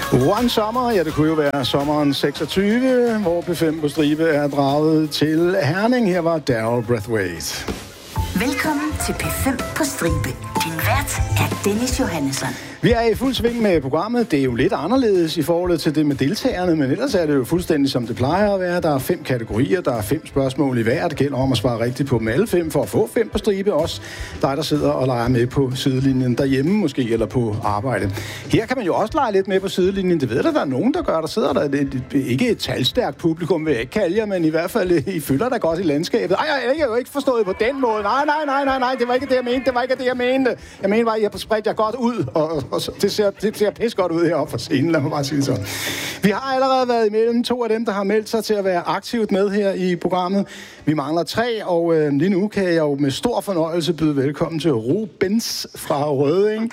One Summer, ja det kunne jo være sommeren 26, hvor P5 på stribe er draget til Herning. Her var Daryl Braithwaite. Velkommen til P5 på stribe. Din vært er Dennis Johannesson. Vi er i fuld sving med programmet. Det er jo lidt anderledes i forhold til det med deltagerne, men ellers er det jo fuldstændig som det plejer at være. Der er 5 kategorier, der er 5 spørgsmål i hver. Det gælder om at svare rigtigt på dem alle 5 for at få 5 på stribe. Også dig, der sidder og leger med på sidelinjen derhjemme måske, eller på arbejde. Her kan man jo også lege lidt med på sidelinjen. Det ved der er nogen, der gør. Der sidder der ikke et talstærkt publikum, vil jeg ikke kalde jer, men i hvert fald I følger der godt i landskabet. Ej, jeg har jo ikke forstået på den måde. Nej, det var ikke det, jeg mente. Jeg mente bare, at I har spredt jer godt ud, og det ser pis godt ud heroppe for scenen, lad mig bare sige sådan. Vi har allerede været imellem 2 af dem, der har meldt sig til at være aktivt med her i programmet. Vi mangler 3, og lige nu kan jeg jo med stor fornøjelse byde velkommen til Rubens fra Rødding.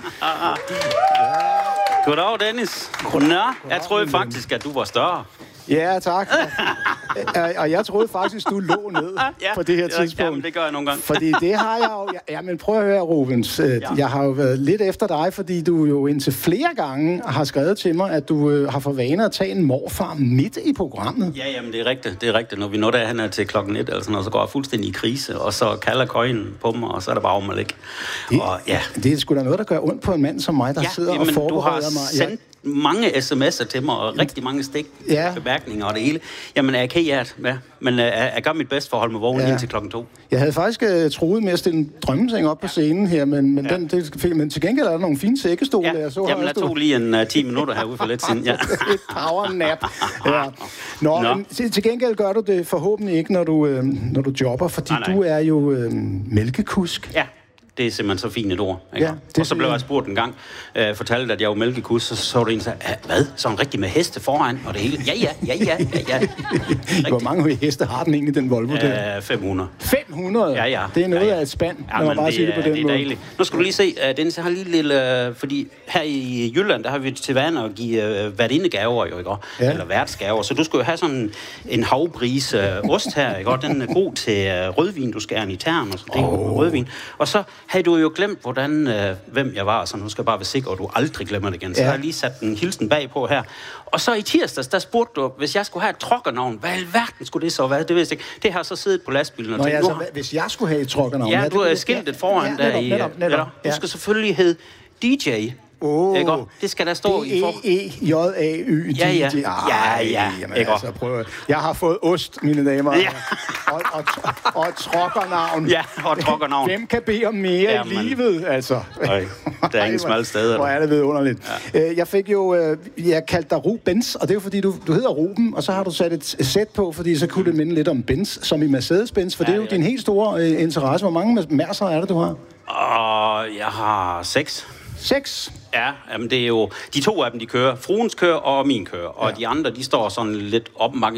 Goddag, Dennis. Nå, jeg troede faktisk, at du var større. Ja, tak. Og jeg troede faktisk, du lå ned på det her tidspunkt. Jamen, det gør jeg nogle gange. Fordi det har jeg jo... Ja, men prøv at høre, Rubens. Jeg har jo været lidt efter dig, fordi du jo indtil flere gange har skrevet til mig, at du har for vane at tage en morfar midt i programmet. Ja, jamen, det er rigtigt. Når vi når derhen er til klokken 1, eller sådan noget, så går jeg fuldstændig i krise, og så kalder køjen på mig, og så er der bare om at ligge. Det er sgu da noget, der gør ondt på en mand som mig, der sidder og forbereder mig. Sendt mange sms'er til mig, og rigtig mange bemærkninger og det hele. Jamen, jeg er kært, men jeg gør mit bedste for at holde mig vågen indtil klokken 2. Jeg havde faktisk troet med at stille en drømmeseng op på scenen her, men til gengæld er der nogle fine sækkestole. Jeg tog lige en 10 minutter herude for lidt siden. Ja. Et powernap. Nå. Til gengæld gør du det forhåbentlig ikke, når du jobber, fordi du er jo mælkekusk. Ja. Det er simpelthen så fint et ord. Ikke? Ja, og så blev jeg spurgt en gang, fortalte, at jeg var mælkekus, så var det en, der sagde, hvad? Så en rigtig med heste foran, og det hele. Ja. Hvor mange heste har den egentlig, den Volvo der? 500. 500? Ja. Det er noget af et spand, når man bare siger det på den måde. Det er dejligt. Nu skal du lige se, Dennis, jeg har lige lille... fordi her i Jylland, der har vi til vane at give værtindegaver, jo, ikke? Eller værtsgaver. Så du skal jo have sådan en havbris ost her, ikke? Den er god til rødvin, du skærer i tern, og så det er rødvin. Og så havde du jo glemt, hvem jeg var, så nu skal jeg bare være sikker, at du aldrig glemmer det igen. Så jeg har lige sat en hilsen bagpå her. Og så i tirsdags, der spurgte du, hvis jeg skulle have et trokkernavn, hvad i alverden skulle det så være? Det vidste jeg ikke. Det har så siddet på lastbilen og tænkt, hvis jeg skulle have et trokkernavn... Ja, du har skiltet foran der netop. Du skal selvfølgelig hedde DJ. Det skal der stå i for. D-E-J-A-Y. Ja. Jamen, altså, prøv. Jeg har fået ost, mine damer. Ja. Og trokkernavn. Ja, og trokkernavn. Hvem kan bede om mere i livet, altså? Der er ingen smalle steder. Hvor er det vidunderligt. Ja. Jeg fik jo... Jeg kaldte dig Rubens, og det er jo fordi, du hedder Ruben, og så har du sat et sæt på, fordi så kunne det minde lidt om Benz, som i Mercedes-Benz, for det er jo din helt store interesse. Hvor mange Mercer er det, du har? Jeg har 6. 6? Ja, jamen det er jo... De 2 af dem, de kører. Fruens kører og min kører. Og de andre, de står sådan lidt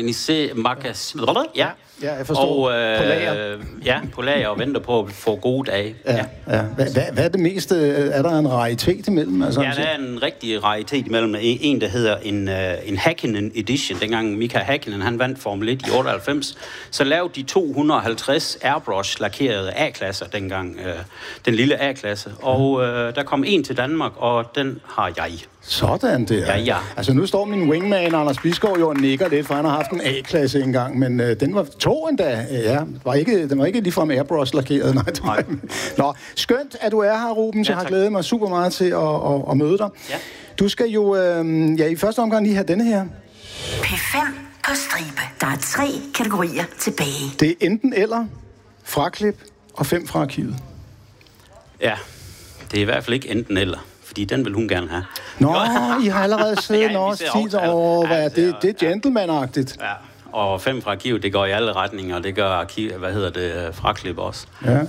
Ja, jeg forstår. Og, på lager. På lager og venter på at få gode dage. Ja. Hvad er det meste? Er der en raritet imellem? Altså, der er en rigtig raritet imellem. En, der hedder en Hakkinen Edition. Dengang Mika Hakkinen, han vandt Formel 1 i 98, så lavede de 250 airbrush-lakerede A-klasser dengang. Den lille A-klasse. Og der kom en til Danmark, og den har jeg. Sådan der. Ja. Altså nu står min wingman, Anders Bisgaard, jo og nikker lidt, for han har haft en A-klasse engang, men den var 2 endda. Ja, den var ikke ligefrem airbrush-lakeret. Nej. Nå, skønt, at du er her, Ruben. Jeg har glædet mig super meget til at møde dig. Ja. Du skal jo i første omgang lige have denne her. P5 på stribe. Der er 3 kategorier tilbage. Det er enten eller, fraklip og 5 fra arkivet. Ja, det er i hvert fald ikke enten eller. Fordi den vil hun gerne have. Nå, I har allerede siddet også tit over, hvad det er gentleman-agtigt. Ja, og 5 fra arkivet, det går i alle retninger, det gør fraklip også. Ja.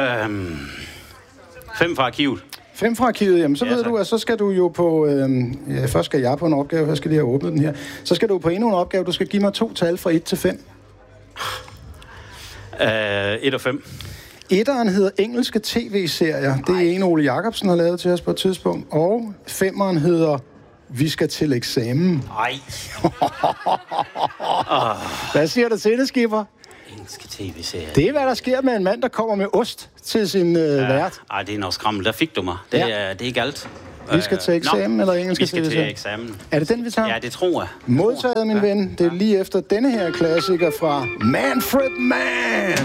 5 fra arkivet. 5 fra arkivet, jamen så ved du, at så skal du jo på... først skal jeg på en opgave, jeg skal lige have åbnet den her. Så skal du på endnu en opgave, du skal give mig 2 tal fra 1 til 5. 1 og 5. Etteren hedder engelske tv-serier. Det er en, Ole Jacobsen har lavet til os på et tidspunkt. Og 5'eren hedder Vi skal til eksamen. Nej. Hvad siger du til det, skipper? Engelske tv-serier. Det er, hvad der sker med en mand, der kommer med ost til sin vært. Ej, det er noget skrammel. Der fik du mig. Det er galt. Vi skal til eksamen, eller engelsk? Vi skal til eksamen. Er det den, vi tager? Ja, det tror jeg. Modtaget, min ven. Det er lige efter denne her klassiker fra Manfred Mann.